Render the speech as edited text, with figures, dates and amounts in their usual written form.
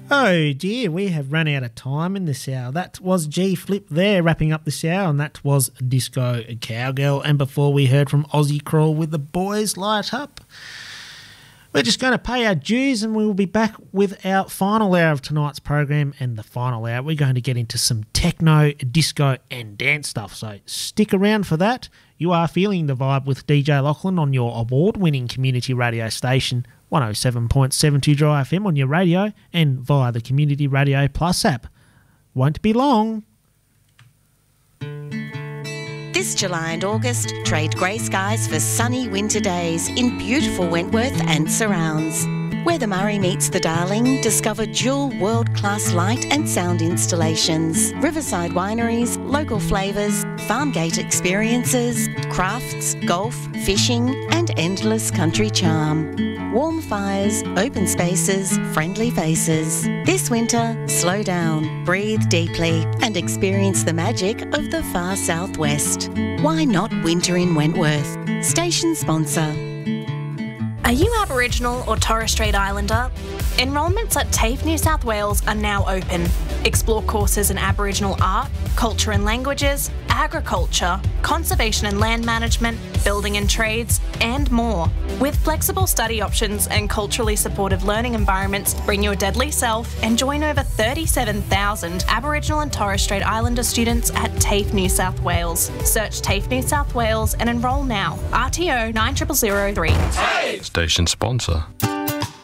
Oh dear, we have run out of time in this hour. That was G Flip there wrapping up this hour, and that was Disco Cowgirl. And before we heard from Aussie Crawl with The Boys Light Up. We're just going to pay our dues and we will be back with our final hour of tonight's program. And the final hour, we're going to get into some techno, disco and dance stuff. So stick around for that. You are feeling the vibe with DJ Lachlan on your award-winning community radio station, 107.72 Dry FM on your radio and via the Community Radio Plus app. Won't be long. This July and August, trade grey skies for sunny winter days in beautiful Wentworth and surrounds. Where the Murray meets the Darling, discover dual world-class light and sound installations, riverside wineries, local flavours, farm gate experiences, crafts, golf, fishing and endless country charm. Warm fires, open spaces, friendly faces. This winter, slow down, breathe deeply and experience the magic of the far southwest. Why not winter in Wentworth? Station sponsor. Are you Aboriginal or Torres Strait Islander? Enrolments at TAFE New South Wales are now open. Explore courses in Aboriginal art, culture and languages, agriculture, conservation and land management, building and trades, and more. With flexible study options and culturally supportive learning environments, bring your deadly self and join over 37,000 Aboriginal and Torres Strait Islander students at TAFE New South Wales. Search TAFE New South Wales and enrol now. RTO 9003. Station sponsor.